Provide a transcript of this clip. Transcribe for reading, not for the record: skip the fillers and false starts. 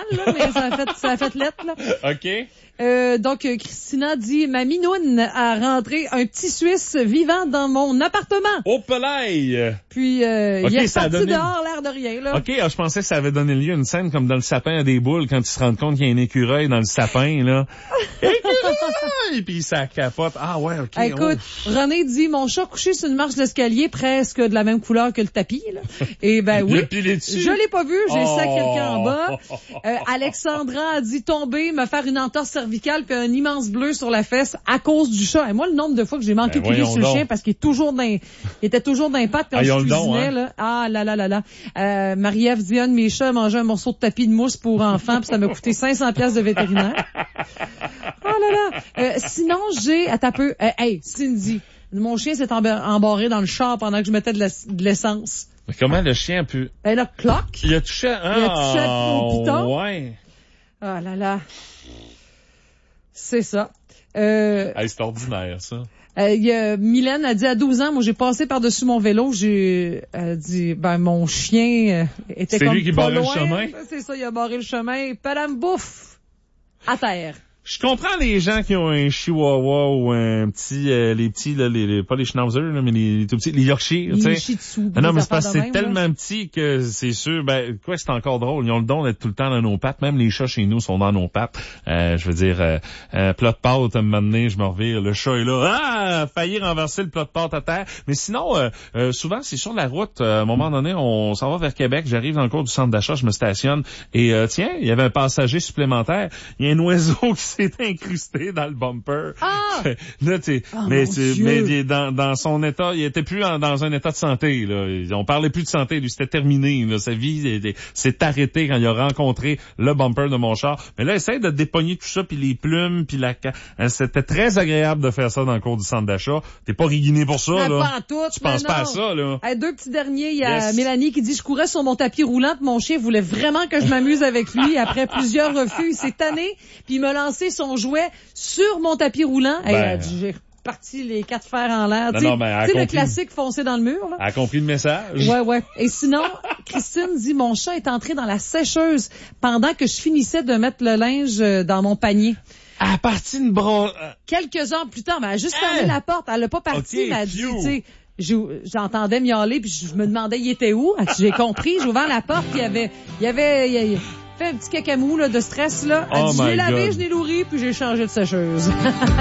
là, mais ça a fait lettre, là. OK. Donc, Christina dit, ma minoune a rentré un petit Suisse vivant dans mon appartement. Au pelaille! Puis, il est ça a reparti donné... dehors, l'air de rien, là. OK, je pensais que ça avait donné lieu à une scène comme dans le sapin à des boules quand ils se rendent compte qu'il y a un écureuil dans le sapin, là. Écureuil! Puis ça capote. Ah ouais, OK. Écoute, René dit, mon chat couché sur une marche d'escalier presque de la même couleur que le tapis, là. Et ben oui. Je l'ai pas vu, j'ai ça quelqu'un en bas. Alexandra a dit tomber, me faire une entorse cervicale puis un immense bleu sur la fesse à cause du chat. Et moi, le nombre de fois que j'ai manqué de crier sur le chien parce qu'il était toujours d'impact quand je cuisinais, là. Ah là là là là. Marie-Ève dit, un de mes chats a mangé un morceau de tapis de mousse pour enfants puis ça m'a coûté 500 pièces de vétérinaire. Oh là là. Sinon, j'ai, attends un peu, hey, Cindy, mon chien s'est embarré dans le char pendant que je mettais de l'essence. Mais comment le chien a pu... Elle a cloque. Il a touché au piton. Ouais. Oh là là. C'est ça. C'est ordinaire, ça. Mylène a dit, à 12 ans, moi, j'ai passé par-dessus mon vélo, j'ai dit, mon chien était comme lui qui barrait le chemin? C'est ça, il a barré le chemin. Padam bouffe! À terre. Je comprends les gens qui ont un chihuahua ou un petit, les petits, là, pas les schnauzers, là, mais les tout petits, les Yorkshire, tu sais. Les shih tzu. Non, mais c'est parce que c'est tellement petit que c'est sûr, c'est encore drôle. Ils ont le don d'être tout le temps dans nos pattes. Même les chats chez nous sont dans nos pattes. Je veux dire, plat de pâte, à un moment donné, je me revire, le chat est là, failli renverser le plat de pâte à terre. Mais sinon, souvent, c'est sur la route, à un moment donné, on s'en va vers Québec, j'arrive dans le cours du centre d'achat, je me stationne, et tiens, il y avait un passager supplémentaire. Il y a un oiseau qui s'est incrusté dans le bumper. Ah! Là, mais dans son état, il était plus dans un état de santé, là. On parlait plus de santé, lui, c'était terminé, là. Sa vie s'est arrêtée quand il a rencontré le bumper de mon char. Mais là, essaye de dépogner tout ça, puis les plumes, puis c'était très agréable de faire ça dans le cours du centre d'achat. T'es pas riginé pour ça, là. Pas en tout, tu penses pas à ça, là. Deux petits derniers, il y a Mélanie qui dit, je courais sur mon tapis roulant, puis mon chien voulait vraiment que je m'amuse avec lui. Après plusieurs refus, il s'est tanné, puis il m'a lancé son jouet sur mon tapis roulant. J'ai reparti les 4 fers en l'air. Tu sais, le classique foncé dans le mur, là. Elle a compris le message. Ouais. Et sinon, Christine dit, mon chat est entré dans la sécheuse pendant que je finissais de mettre le linge dans mon panier. À partir de Quelques heures plus tard, elle a juste fermé la porte. Elle l'a pas parti, mais elle a dit, tu sais, j'entendais miauler, puis je me demandais il était où. J'ai compris, j'ai ouvert la porte, puis il y avait fait un petit cacamou là, de stress. Là. Elle dit, je l'ai lavé, je l'ai nourri, puis j'ai changé de sécheuse.